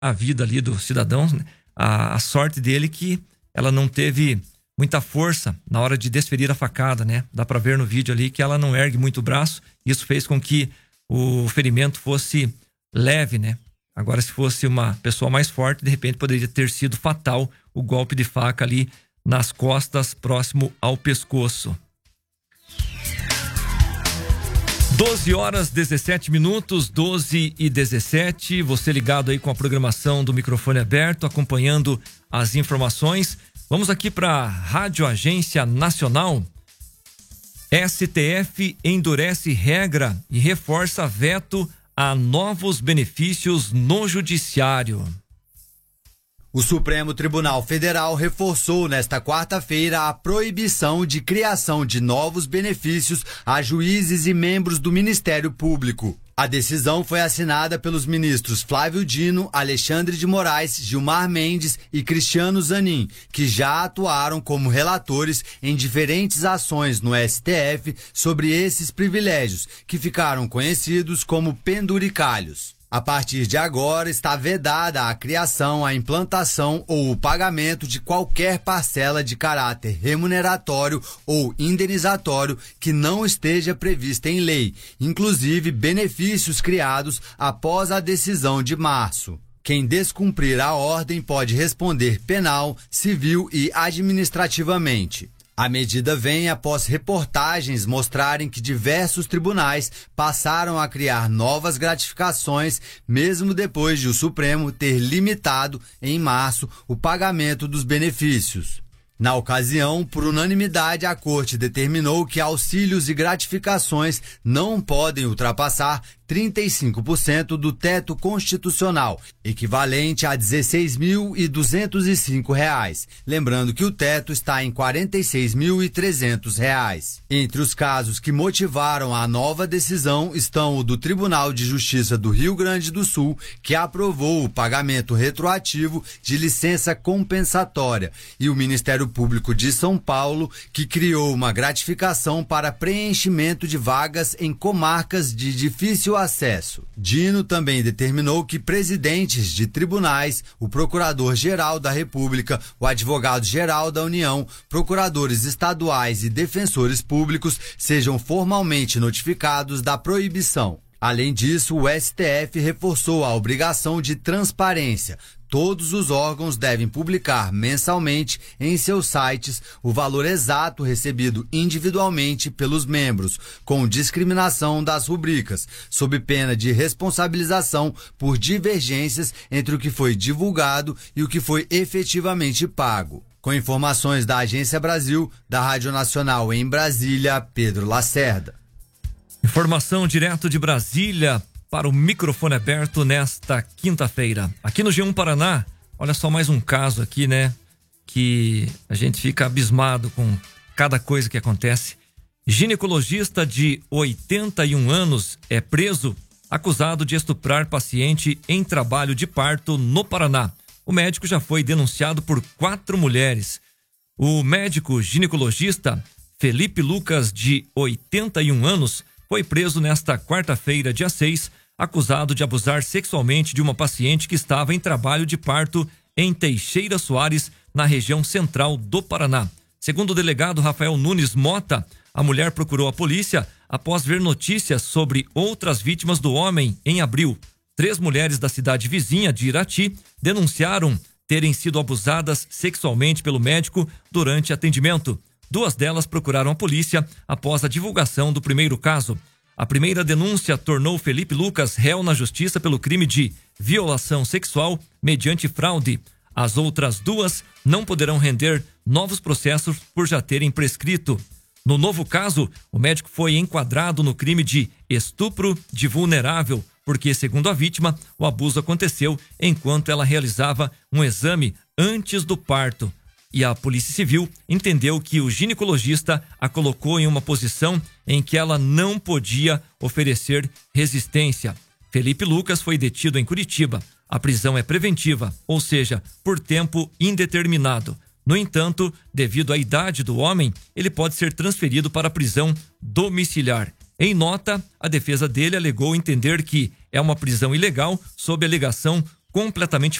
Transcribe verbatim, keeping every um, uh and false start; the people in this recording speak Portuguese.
a vida ali do cidadão, né? a, a sorte dele que ela não teve muita força na hora de desferir a facada, né? Dá para ver no vídeo ali que ela não ergue muito o braço. Isso fez com que o ferimento fosse leve, né? Agora, se fosse uma pessoa mais forte, de repente poderia ter sido fatal o golpe de faca ali nas costas, próximo ao pescoço. doze horas, dezessete minutos, doze e dezessete. Você ligado aí com a programação do microfone aberto, acompanhando as informações. Vamos aqui para a Rádio Agência Nacional. S T F endurece regra e reforça veto a novos benefícios no Judiciário. O Supremo Tribunal Federal reforçou nesta quarta-feira a proibição de criação de novos benefícios a juízes e membros do Ministério Público. A decisão foi assinada pelos ministros Flávio Dino, Alexandre de Moraes, Gilmar Mendes e Cristiano Zanin, que já atuaram como relatores em diferentes ações no S T F sobre esses privilégios, que ficaram conhecidos como penduricalhos. A partir de agora, está vedada a criação, a implantação ou o pagamento de qualquer parcela de caráter remuneratório ou indenizatório que não esteja prevista em lei, inclusive benefícios criados após a decisão de março. Quem descumprir a ordem pode responder penal, civil e administrativamente. A medida vem após reportagens mostrarem que diversos tribunais passaram a criar novas gratificações, mesmo depois de o Supremo ter limitado, em março, o pagamento dos benefícios. Na ocasião, por unanimidade, a Corte determinou que auxílios e gratificações não podem ultrapassar trinta e cinco por cento do teto constitucional, equivalente a dezesseis mil duzentos e cinco reais. Lembrando que o teto está em quarenta e seis mil e trezentos reais. Entre os casos que motivaram a nova decisão estão o do Tribunal de Justiça do Rio Grande do Sul, que aprovou o pagamento retroativo de licença compensatória, e o Ministério Público de São Paulo, que criou uma gratificação para preenchimento de vagas em comarcas de difícil acesso. Dino também determinou que presidentes de tribunais, o Procurador-Geral da República, o Advogado-Geral da União, procuradores estaduais e defensores públicos sejam formalmente notificados da proibição. Além disso, o S T F reforçou a obrigação de transparência. Todos os órgãos devem publicar mensalmente em seus sites o valor exato recebido individualmente pelos membros, com discriminação das rubricas, sob pena de responsabilização por divergências entre o que foi divulgado e o que foi efetivamente pago. Com informações da Agência Brasil, da Rádio Nacional em Brasília, Pedro Lacerda. Informação direto de Brasília para o microfone aberto nesta quinta-feira. Aqui no G um Paraná, olha só mais um caso aqui, né? Que a gente fica abismado com cada coisa que acontece. Ginecologista de oitenta e um anos é preso, acusado de estuprar paciente em trabalho de parto no Paraná. O médico já foi denunciado por quatro mulheres. O médico ginecologista Felipe Lucas, de oitenta e um anos, foi preso nesta quarta-feira, dia seis, acusado de abusar sexualmente de uma paciente que estava em trabalho de parto em Teixeira Soares, na região central do Paraná. Segundo o delegado Rafael Nunes Mota, a mulher procurou a polícia após ver notícias sobre outras vítimas do homem em abril. Três mulheres da cidade vizinha de Irati denunciaram terem sido abusadas sexualmente pelo médico durante atendimento. Duas delas procuraram a polícia após a divulgação do primeiro caso. A primeira denúncia tornou Felipe Lucas réu na justiça pelo crime de violação sexual mediante fraude. As outras duas não poderão render novos processos por já terem prescrito. No novo caso, o médico foi enquadrado no crime de estupro de vulnerável, porque, segundo a vítima, o abuso aconteceu enquanto ela realizava um exame antes do parto. E a Polícia Civil entendeu que o ginecologista a colocou em uma posição em que ela não podia oferecer resistência. Felipe Lucas foi detido em Curitiba. A prisão é preventiva, ou seja, por tempo indeterminado. No entanto, devido à idade do homem, ele pode ser transferido para a prisão domiciliar. Em nota, a defesa dele alegou entender que é uma prisão ilegal sob a alegação completamente